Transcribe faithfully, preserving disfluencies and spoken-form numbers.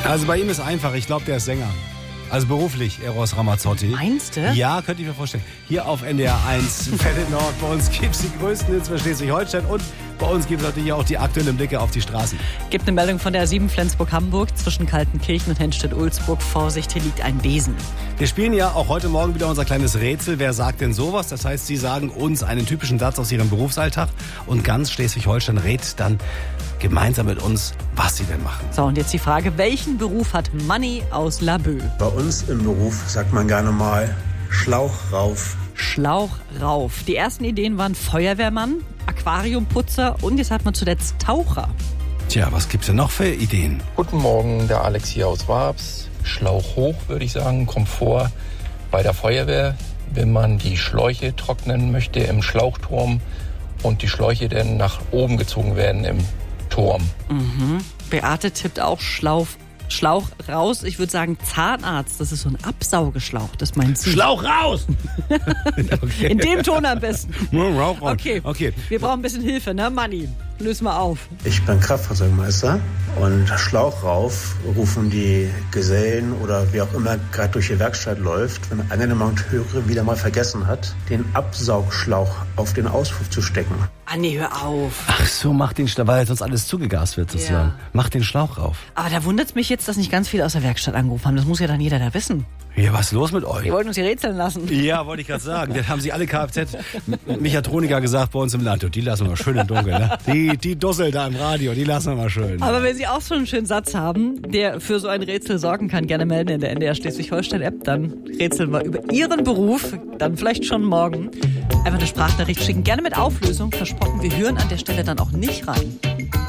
Also bei ihm ist einfach, ich glaube, der ist Sänger. Also beruflich, Eros Ramazzotti. Meinst du? Ja, könnte ich mir vorstellen. Hier auf N D R eins, Fette Nord, bei uns gibt es die größten Hits für Schleswig-Holstein und bei uns gibt es natürlich auch die aktuellen Blicke auf die Straßen. Gibt eine Meldung von der A sieben Flensburg-Hamburg zwischen Kaltenkirchen und Hennstedt-Ulzburg. Vorsicht, hier liegt ein Besen. Wir spielen ja auch heute Morgen wieder unser kleines Rätsel. Wer sagt denn sowas? Das heißt, Sie sagen uns einen typischen Satz aus Ihrem Berufsalltag und ganz Schleswig-Holstein rät dann gemeinsam mit uns, was Sie denn machen. So, und jetzt die Frage, welchen Beruf hat Manni aus Laboe? Bei uns im Beruf sagt man gerne mal Schlauch rauf. Schlauch rauf. Die ersten Ideen waren Feuerwehrmann, Aquariumputzer und jetzt hat man zuletzt Taucher. Tja, was gibt's denn noch für Ideen? Guten Morgen, der Alex hier aus Wabs. Schlauch hoch, würde ich sagen, Komfort bei der Feuerwehr, wenn man die Schläuche trocknen möchte im Schlauchturm und die Schläuche dann nach oben gezogen werden im Turm. Mhm. Beate tippt auch Schlauch, Schlauch raus. Ich würde sagen Zahnarzt. Das ist so ein Absaugeschlauch. Das meint sie. Schlauch raus! Okay. In dem Ton am besten. Rauch raus. Okay. Okay. Wir brauchen ein bisschen Hilfe, ne, Manni? Lösen wir auf. Ich bin Kraftfahrzeugmeister und Schlauch rauf rufen die Gesellen oder wer auch immer gerade durch die Werkstatt läuft, wenn einer der Monteure wieder mal vergessen hat, den Absaugschlauch auf den Auspuff zu stecken. Ah, nee, hör auf. Ach so, mach den Schlauch, weil sonst alles zugegast wird sozusagen. Ja. Mach den Schlauch rauf. Aber da wundert es mich jetzt, dass nicht ganz viele aus der Werkstatt angerufen haben. Das muss ja dann jeder da wissen. Ja, was ist los mit euch? Wir wollten uns hier rätseln lassen. Ja, wollte ich gerade sagen. Das haben sie alle Kfz-Mechatroniker gesagt bei uns im Land. Und die lassen wir schön im Dunkeln. Ne? Die, die Dussel da im Radio, die lassen wir mal schön. Aber wenn Sie auch so einen schönen Satz haben, der für so ein Rätsel sorgen kann, gerne melden in der N D R Schleswig-Holstein-App. Dann rätseln wir über Ihren Beruf, dann vielleicht schon morgen. Einfach eine Sprachnachricht schicken, gerne mit Auflösung. Versprochen, wir hören an der Stelle dann auch nicht rein.